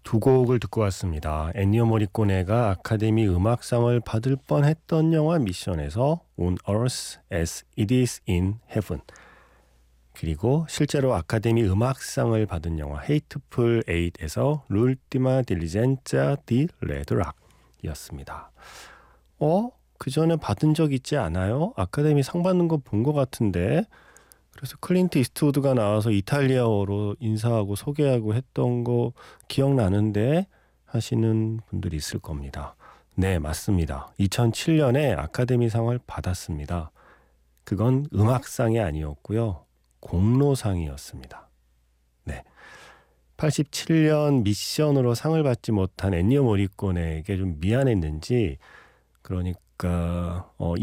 두 곡을 듣고 왔습니다. 엔니오 모리코네가 아카데미 음악상을 받을 뻔했던 영화 미션에서 On Earth as It Is in Heaven, 그리고 실제로 아카데미 음악상을 받은 영화 헤이트풀 에잇에서 l'ultima diligenza di Red Rock이었습니다. 그 전에 받은 적 있지 않아요? 아카데미 상 받는 거 본 것 같은데. 그래서 클린트 이스트우드가 나와서 이탈리아어로 인사하고 소개하고 했던 거 기억나는데 하시는 분들이 있을 겁니다. 네, 맞습니다. 2007년에 아카데미상을 받았습니다. 그건 음악상이 아니었고요. 공로상이었습니다. 네, 87년 미션으로 상을 받지 못한 엔니오 모리코네에게 좀 미안했는지, 그러니까